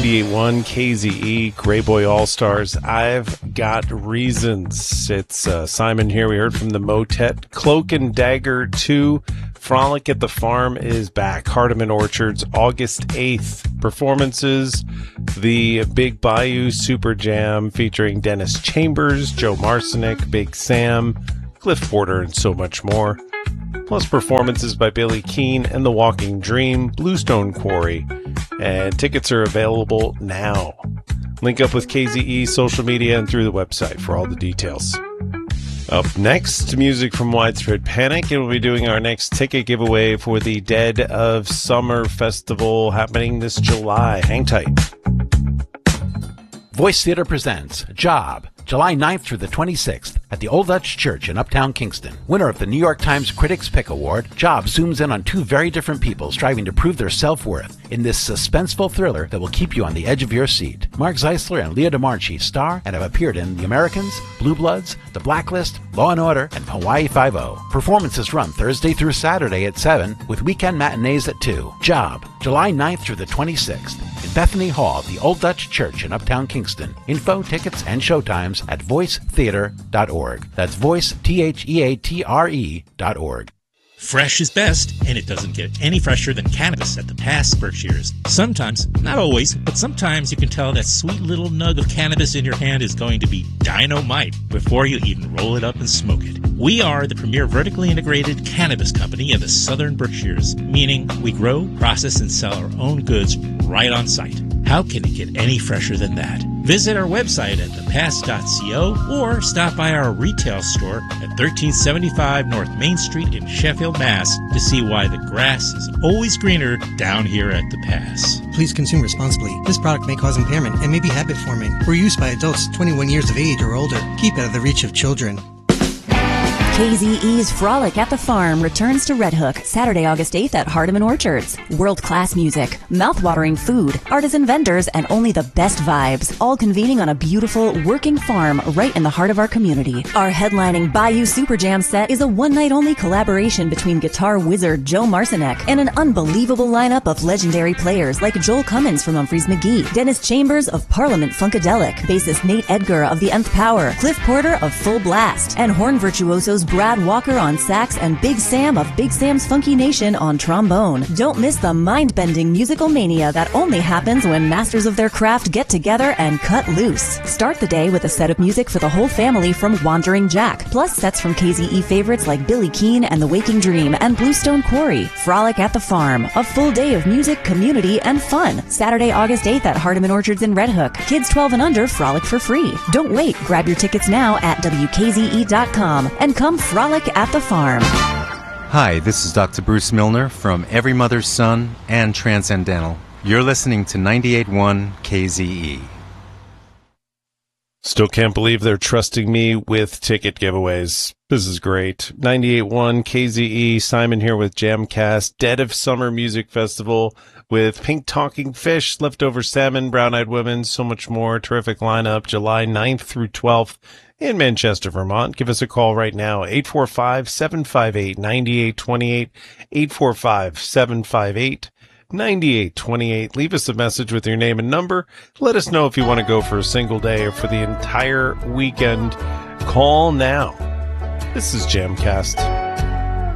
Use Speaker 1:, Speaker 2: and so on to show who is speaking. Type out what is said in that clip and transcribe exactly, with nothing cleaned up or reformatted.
Speaker 1: ninety-eight point one K Z E, Grey Boy All-Stars, I've Got Reasons. It's uh, Simon here. We heard from the Motet. Cloak and Dagger two, Frolic at the Farm is back. Hardeman Orchards, August eighth. Performances, the Big Bayou Super Jam featuring Dennis Chambers, Joe Marcinek, Big Sam, Cliff Porter, and so much more. Plus performances by Billy Keane and The Walking Dream, Bluestone Quarry, and tickets are available now. Link up with K Z E social media and through the website for all the details. Up next, music from Widespread Panic, and we'll be doing our next ticket giveaway for the Dead of Summer Festival happening this July. Hang tight.
Speaker 2: Voice Theater presents Job, July ninth through the twenty-sixth at the Old Dutch Church in Uptown Kingston. Winner of the New York Times Critics' Pick Award, Job zooms in on two very different people striving to prove their self-worth in this suspenseful thriller that will keep you on the edge of your seat. Mark Zeisler and Leah DeMarchi star and have appeared in The Americans, Blue Bloods, The Blacklist, Law and Order, and Hawaii Five-O. Performances run Thursday through Saturday at seven with weekend matinees at two. Job, July ninth through the twenty-sixth. In Bethany Hall, the Old Dutch Church in Uptown Kingston. Info, tickets, and showtimes at voice theater dot org. That's voice, T H E A T R E dot org.
Speaker 3: Fresh is best, and it doesn't get any fresher than cannabis at the Pass Berkshires. Sometimes, not always, but sometimes you can tell that sweet little nug of cannabis in your hand is going to be dynamite before you even roll it up and smoke it. We are the premier vertically integrated cannabis company in the Southern Berkshires, meaning we grow, process, and sell our own goods right on site. How can it get any fresher than that? Visit our website at the pass dot co or stop by our retail store at thirteen seventy-five North Main Street in Sheffield, Mass to see why the grass is always greener down here at the Pass.
Speaker 4: Please consume responsibly. This product may cause impairment and may be habit forming or used by adults twenty-one years of age or older. Keep out of the reach of children.
Speaker 5: K Z E's Frolic at the Farm returns to Red Hook Saturday, August eighth at Hardeman Orchards. World-class music, mouth-watering food, artisan vendors, and only the best vibes, all convening on a beautiful, working farm right in the heart of our community. Our headlining Bayou Super Jam set is a one-night-only collaboration between guitar wizard Joe Marcinek and an unbelievable lineup of legendary players like Joel Cummins from Humphreys McGee, Dennis Chambers of Parliament Funkadelic, bassist Nate Edgar of The Nth Power, Cliff Porter of Full Blast, and horn virtuosos Brad Walker on sax and Big Sam of Big Sam's Funky Nation on trombone. Don't miss the mind-bending musical mania that only happens when masters of their craft get together and cut loose. Start the day with a set of music for the whole family from Wandering Jack, plus sets from K Z E favorites like Billy Keane and The Waking Dream and Bluestone Quarry. Frolic at the Farm, a full day of music, community, and fun. Saturday, August eighth at Hardeman Orchards in Red Hook. Kids twelve and under frolic for free. Don't wait, grab your tickets now at W K Z E dot com and come frolic at the farm.
Speaker 6: Hi, this is Doctor Bruce Milner from Every Mother's Son and Transcendental. You're listening to ninety-eight point one K Z E.
Speaker 1: Still can't believe they're trusting me with ticket giveaways. This is great. ninety-eight point one K Z E, Simon here with Jamcast, Dead of Summer Music Festival with Pink Talking Fish, Leftover Salmon, Brown Eyed Women, so much more. Terrific lineup, July ninth through twelfth in Manchester, Vermont. Give us a call right now, eight four five, seven five eight, nine eight two eight, eight four five, seven five eight, nine eight two eight. Leave us a message with your name and number. Let us know if you want to go for a single day or for the entire weekend. Call now. This is Jamcast.